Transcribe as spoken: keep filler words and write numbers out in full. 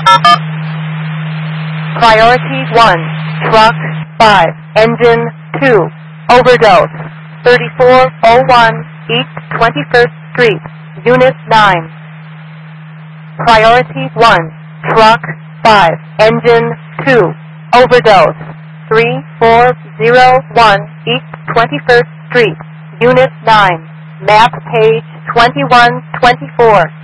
Priority one, Truck five, Engine two, Overdose, thirty-four oh one East twenty-first Street, Unit nine. Priority one, Truck five, Engine two, Overdose, three four oh one East twenty-first Street, Unit nine. Map page twenty-one twenty-four.